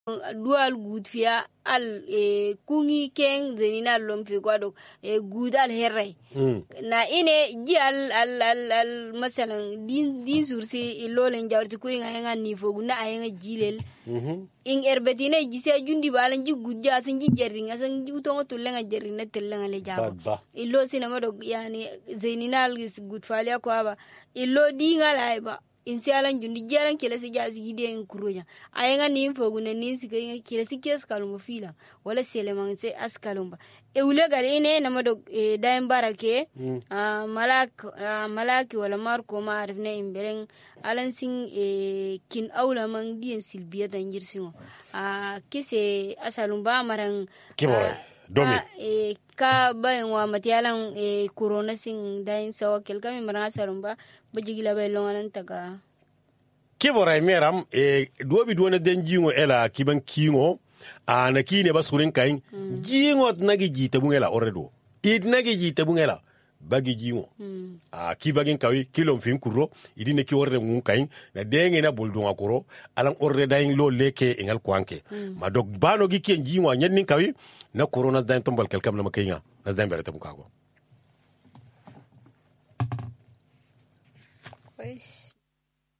dual gud fiya al kungi keng zenina lom fi kwado gud al herray na ine ji al masalan din sursi lolen jawti ko nga ni fogu na ay nga jilel in erbetine ji se jundi balan ji gudja san ji jerringa san ji utongo tulenga jerringa telenga le jaba illo sinama do yani zenina al gud falia ko aba illo dinga laiba insialan jundi jalan kila si jasi gide en kuroja ayenga ni fogu na ni si kila si kes kalumba fila wala seleman se askalumba ule galine na mado daim barake malaki wala marko ma arifne imberen alansin kin aula man dien silbiya dangir singo kise asalumba maran kibore domi ka bayan wa matiyalan corona sin dain sawa kelkami maran asalumba bajigila bay longalan taga kibora meram duobi duone den jingo ela kiban kingo ana kine basurin kain jingo nagi jita bungela oredo id nagi jita bungela bagi jingo kibagin kawi kilom fin kuro idine ki orre ngun kain na denge na boldu ngakoro alan orre dain lo leke engal kwanke madok bano gi ken jingo nyen kawi na corona dain tombal kelkam na makayga na dain berete mukago. Pues